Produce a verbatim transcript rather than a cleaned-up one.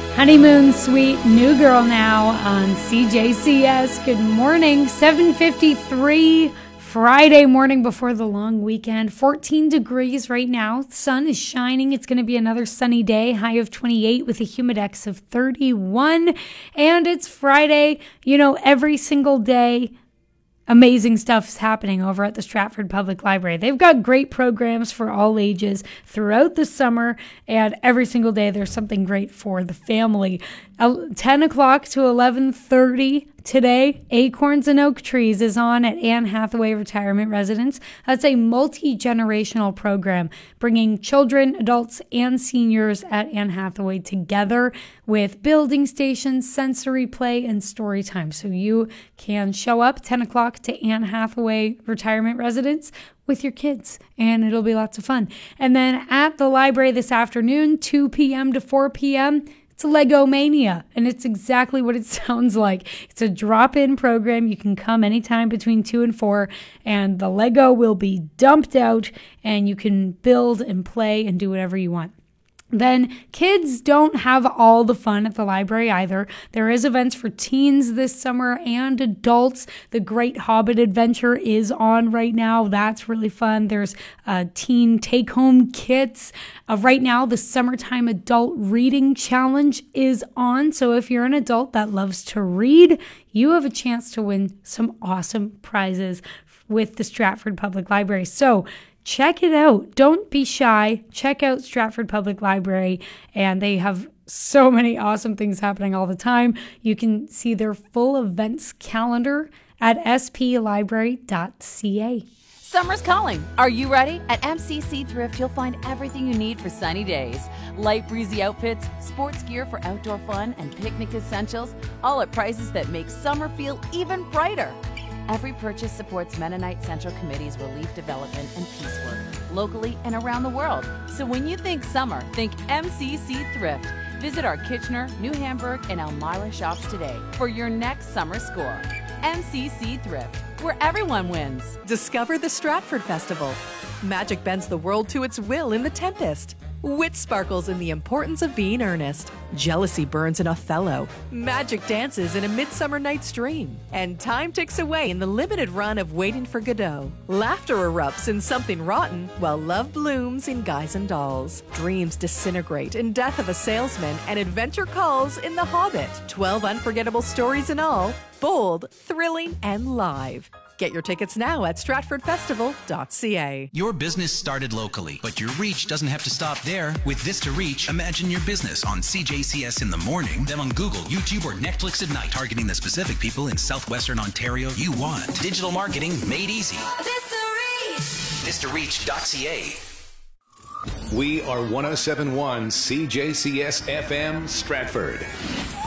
Honeymoon Suite, New Girl Now on C J C S. Good morning, seven fifty-three, Friday morning before the long weekend. fourteen degrees right now. The sun is shining. It's going to be another sunny day, high of twenty-eight with a humidex of thirty-one. And it's Friday. You know, every single day, amazing stuff's happening over at the Stratford Public Library. They've got great programs for all ages throughout the summer, and every single day there's something great for the family. ten o'clock to eleven thirty today, Acorns and Oak Trees is on at Anne Hathaway Retirement Residence. That's a multi-generational program bringing children, adults, and seniors at Anne Hathaway together with building stations, sensory play, and story time. So you can show up ten o'clock to Anne Hathaway Retirement Residence with your kids, and it'll be lots of fun. And then at the library this afternoon, two p.m. to four p.m., it's Lego Mania, and it's exactly what it sounds like. It's a drop-in program. You can come anytime between two and four, and the Lego will be dumped out, and you can build and play and do whatever you want. Then kids don't have all the fun at the library either. There is events for teens this summer and adults. The Great Hobbit Adventure is on right now. That's really fun. There's uh, teen take-home kits. Uh, right now, the Summertime Adult Reading Challenge is on. So if you're an adult that loves to read, you have a chance to win some awesome prizes with the Stratford Public Library. So check it out. Don't be shy. Check out Stratford Public Library, and they have so many awesome things happening all the time. You can see their full events calendar at s p library dot c a. Summer's calling. Are you ready? At M C C Thrift, you'll find everything you need for sunny days. Light breezy outfits, sports gear for outdoor fun, and picnic essentials, all at prices that make summer feel even brighter. Every purchase supports Mennonite Central Committee's relief development and peace work, locally and around the world. So when you think summer, think M C C Thrift. Visit our Kitchener, New Hamburg, and Elmira shops today for your next summer score. M C C Thrift, where everyone wins. Discover the Stratford Festival. Magic bends the world to its will in The Tempest. Wit sparkles in The Importance of Being Earnest. Jealousy burns in Othello. Magic dances in A Midsummer Night's Dream. And time ticks away in the limited run of Waiting for Godot. Laughter erupts in Something Rotten, while love blooms in Guys and Dolls. Dreams disintegrate in Death of a Salesman, and adventure calls in The Hobbit. Twelve unforgettable stories in all, bold, thrilling, and live. Get your tickets now at stratford festival dot c a. Your business started locally, but your reach doesn't have to stop there. With This to Reach, imagine your business on C J C S in the morning, then on Google, YouTube, or Netflix at night, targeting the specific people in southwestern Ontario you want. Digital marketing made easy. This to Reach. this to reach dot c a. We are one oh seven point one C J C S F M Stratford.